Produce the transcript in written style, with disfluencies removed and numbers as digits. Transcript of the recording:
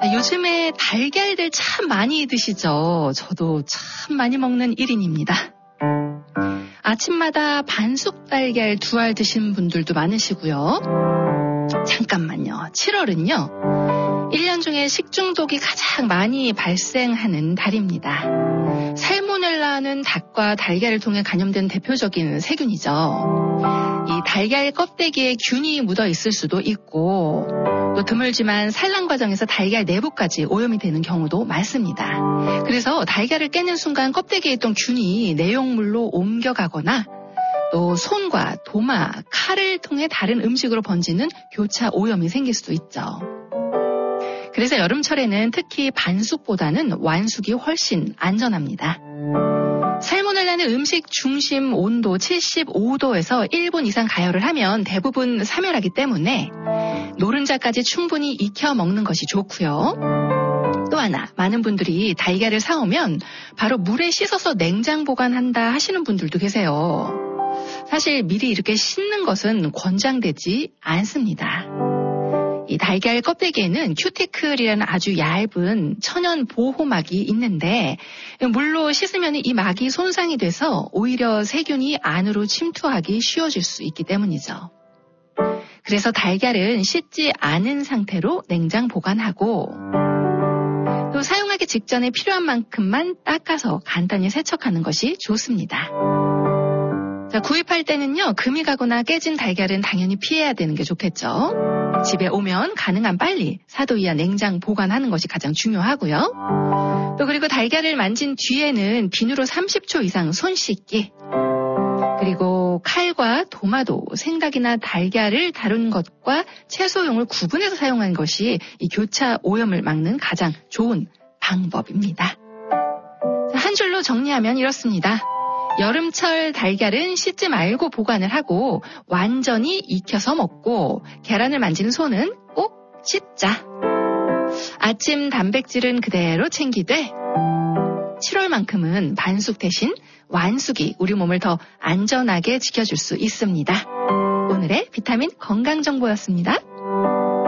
요즘에 달걀들 참 많이 드시죠? 저도 참 많이 먹는 1인입니다. 아침마다 반숙 달걀 2알 드시는 분들도 많으시고요. 잠깐만요. 7월은요. 1년 중에 식중독이 가장 많이 발생하는 달입니다. 살모넬라는 닭과 달걀을 통해 감염된 대표적인 세균이죠. 이 달걀 껍데기에 균이 묻어 있을 수도 있고 또 드물지만 산란 과정에서 달걀 내부까지 오염이 되는 경우도 많습니다. 그래서 달걀을 깨는 순간 껍데기에 있던 균이 내용물로 옮겨가거나 또 손과 도마, 칼을 통해 다른 음식으로 번지는 교차 오염이 생길 수도 있죠. 그래서 여름철에는 특히 반숙보다는 완숙이 훨씬 안전합니다. 살모넬라는 음식 중심 온도 75도에서 1분 이상 가열을 하면 대부분 사멸하기 때문에 노른자까지 충분히 익혀 먹는 것이 좋고요. 또 하나, 많은 분들이 달걀을 사오면 바로 물에 씻어서 냉장 보관한다 하시는 분들도 계세요. 사실 미리 이렇게 씻는 것은 권장되지 않습니다. 이 달걀 껍데기에는 큐티클이라는 아주 얇은 천연 보호막이 있는데 물로 씻으면 이 막이 손상이 돼서 오히려 세균이 안으로 침투하기 쉬워질 수 있기 때문이죠. 그래서 달걀은 씻지 않은 상태로 냉장 보관하고 또 사용하기 직전에 필요한 만큼만 닦아서 간단히 세척하는 것이 좋습니다. 자, 구입할 때는요, 금이 가거나 깨진 달걀은 당연히 피해야 되는 게 좋겠죠. 집에 오면 가능한 빨리 4도 이하 냉장 보관하는 것이 가장 중요하고요. 또 그리고 달걀을 만진 뒤에는 비누로 30초 이상 손 씻기. 그리고 칼과 도마도 생닭이나 달걀을 다룬 것과 채소용을 구분해서 사용하는 것이 이 교차 오염을 막는 가장 좋은 방법입니다. 한 줄로 정리하면 이렇습니다. 여름철 달걀은 씻지 말고 보관을 하고 완전히 익혀서 먹고 계란을 만지는 손은 꼭 씻자. 아침 단백질은 그대로 챙기되 7월만큼은 반숙 대신 완숙이 우리 몸을 더 안전하게 지켜줄 수 있습니다. 오늘의 비타민 건강정보였습니다.